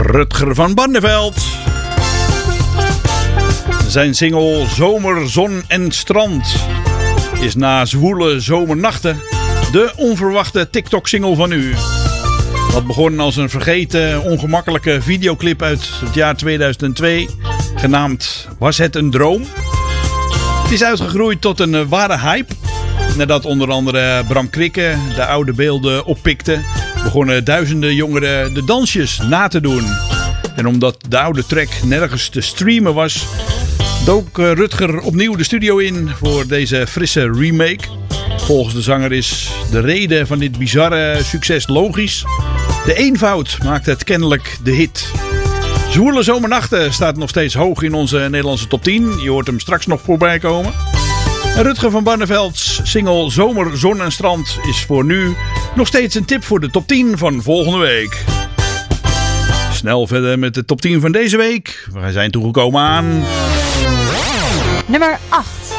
Rutger van Barneveld. Zijn single Zomer, Zon en Strand is na zwoele zomernachten de onverwachte TikTok-single van u. Wat begon als een vergeten, ongemakkelijke videoclip uit het jaar 2002, genaamd Was het een droom? Het is uitgegroeid tot een ware hype. Nadat onder andere Bram Krikke de oude beelden oppikte, begonnen duizenden jongeren de dansjes na te doen. En omdat de oude track nergens te streamen was, dook Rutger opnieuw de studio in voor deze frisse remake. Volgens de zanger is de reden van dit bizarre succes logisch. De eenvoud maakt het kennelijk de hit. Zwoele zomernachten staat nog steeds hoog in onze Nederlandse top 10. Je hoort hem straks nog voorbij komen. En Rutger van Barnevelds single Zomer, Zon en Strand is voor nu nog steeds een tip voor de top 10 van volgende week. Snel verder met de top 10 van deze week. We zijn toegekomen aan nummer 8.